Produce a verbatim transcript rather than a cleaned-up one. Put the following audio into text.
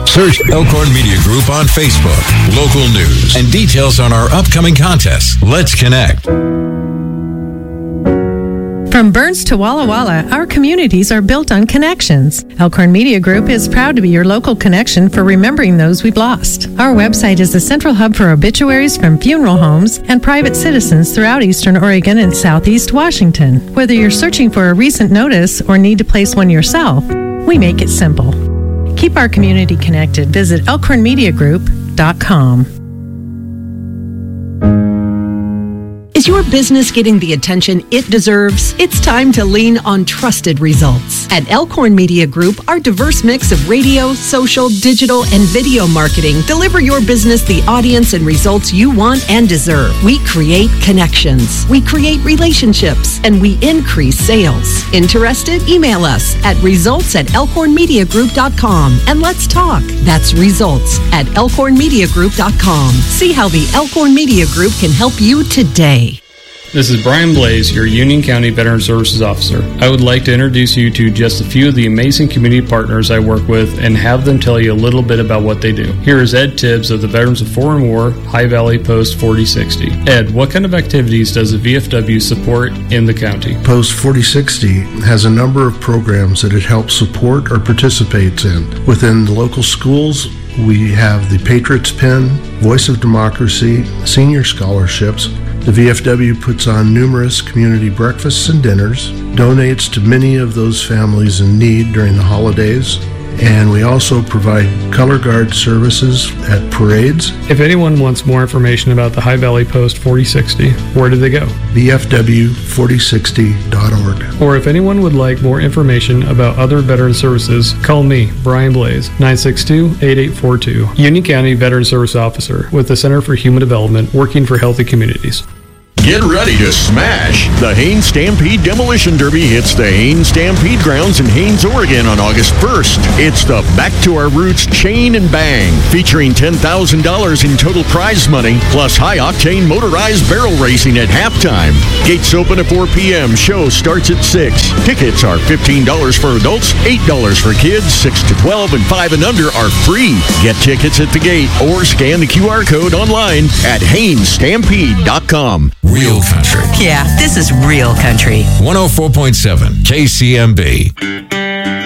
Search Elkhorn Media Group on Facebook, local news, and details on our upcoming contests. Let's connect. From Burns to Walla Walla, our communities are built on connections. Elkhorn Media Group is proud to be your local connection for remembering those we've lost. Our website is the central hub for obituaries from funeral homes and private citizens throughout Eastern Oregon and Southeast Washington. Whether you're searching for a recent notice or need to place one yourself, we make it simple. Keep our community connected. Visit elkhorn media group dot com. Is your business getting the attention it deserves? It's time to lean on trusted results. At Elkhorn Media Group, our diverse mix of radio, social, digital, and video marketing deliver your business the audience and results you want and deserve. We create connections, we create relationships, and we increase sales. Interested? Email us at results at elkhorn media group dot com and let's talk. That's results at elkhorn media group dot com. See how the Elkhorn Media Group can help you today. This is Brian Blaze, your Union County Veteran Services Officer. I would like to introduce you to just a few of the amazing community partners I work with and have them tell you a little bit about what they do. Here is Ed Tibbs of the Veterans of Foreign War, High Valley Post forty sixty. Ed, what kind of activities does the V F W support in the county? Post forty sixty has a number of programs that it helps support or participates in. Within the local schools, we have the Patriots Pen, Voice of Democracy, Senior Scholarships. The V F W puts on numerous community breakfasts and dinners, donates to many of those families in need during the holidays, and we also provide color guard services at parades. If anyone wants more information about the High Valley Post forty sixty, where do they go? V F W forty sixty dot org. Or if anyone would like more information about other veteran services, call me, Brian Blaze, nine six two, eight eight four two, Union County Veteran Service Officer with the Center for Human Development, working for healthy communities. Get ready to smash! The Haines Stampede Demolition Derby hits the Haines Stampede Grounds in Haines, Oregon on August first. It's the Back to Our Roots Chain and Bang, featuring ten thousand dollars in total prize money, plus high-octane motorized barrel racing at halftime. Gates open at four p.m. Show starts at six. Tickets are fifteen dollars for adults, eight dollars for kids, six to twelve, and five and under are free. Get tickets at the gate or scan the Q R code online at haines stampede dot com. Real country. Yeah, this is real country. one oh four point seven K C M B.